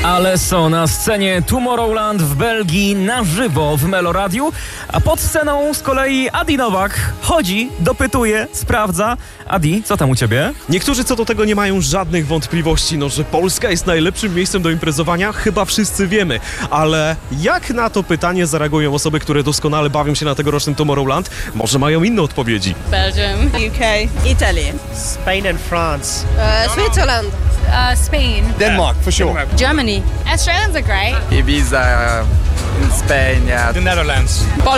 Ale są na scenie Tomorrowland w Belgii na żywo w Meloradiu, a pod sceną z kolei Adi Nowak chodzi, dopytuje, sprawdza. Adi, co tam u ciebie? Niektórzy co do tego nie mają żadnych wątpliwości, że Polska jest najlepszym miejscem do imprezowania, chyba wszyscy wiemy. Ale jak na to pytanie zareagują osoby, które doskonale bawią się na tegorocznym Tomorrowland? Może mają inne odpowiedzi. Belgium, UK, Italy, Spain and France. Switzerland, Spain. Denmark, for sure. Germany, Australians are great. Ibiza, in Spain, yeah. The Netherlands.